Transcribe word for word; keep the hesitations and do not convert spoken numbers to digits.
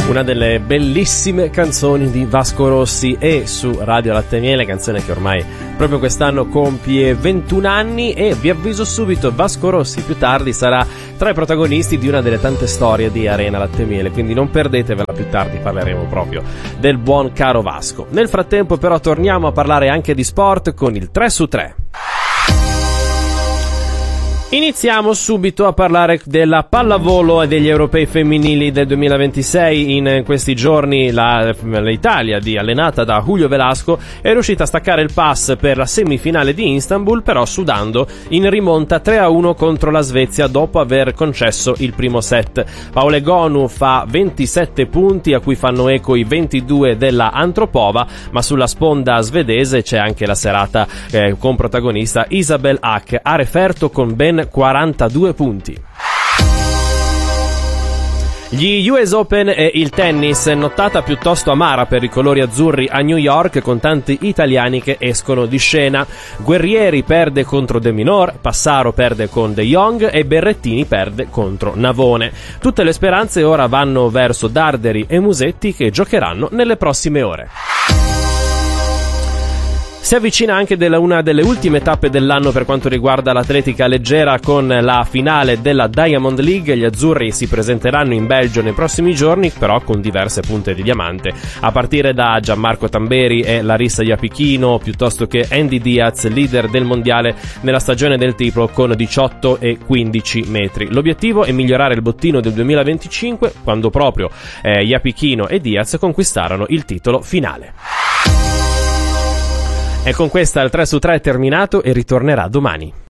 Una delle bellissime canzoni di Vasco Rossi e su Radio Latte e Miele, canzone che ormai proprio quest'anno compie ventuno anni, e vi avviso subito, Vasco Rossi più tardi sarà tra i protagonisti di una delle tante storie di Arena Latte e Miele, quindi non perdetevela, più tardi parleremo proprio del buon caro Vasco. Nel frattempo però torniamo a parlare anche di sport con il tre su tre. Iniziamo subito a parlare della pallavolo e degli europei femminili del duemilaventisei. In questi giorni la, l'Italia, di, allenata da Julio Velasco, è riuscita a staccare il pass per la semifinale di Istanbul, però sudando in rimonta tre a uno contro la Svezia dopo aver concesso il primo set. Paola Egonu fa ventisette punti, a cui fanno eco i ventidue della Antropova, ma sulla sponda svedese c'è anche la serata eh, con protagonista Isabel Hack, a referto con ben quarantadue punti. Gli U S Open e il tennis, nottata piuttosto amara per i colori azzurri a New York, con tanti italiani che escono di scena. Guerrieri perde contro De Minaur, Passaro perde con De Jong e Berrettini perde contro Navone. Tutte le speranze ora vanno verso Darderi e Musetti, che giocheranno nelle prossime ore. Si avvicina anche della, una delle ultime tappe dell'anno per quanto riguarda l'atletica leggera, con la finale della Diamond League. Gli azzurri si presenteranno in Belgio nei prossimi giorni, però con diverse punte di diamante, a partire da Gianmarco Tamberi e Larissa Iapichino, piuttosto che Andy Diaz, leader del mondiale nella stagione del triplo con diciotto e quindici metri. L'obiettivo è migliorare il bottino del duemilaventicinque, quando proprio eh, Iapichino e Diaz conquistarono il titolo finale. E con questa il tre su tre è terminato e ritornerà domani.